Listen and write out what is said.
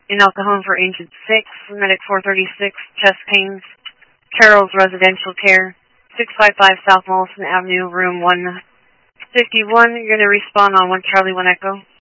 In El Cajon for Agent 6, Medic 436, chest pains, Carroll's Residential Care, 655 South Molson Avenue, room 151. You're going to respawn on 1 Charlie 1 Echo.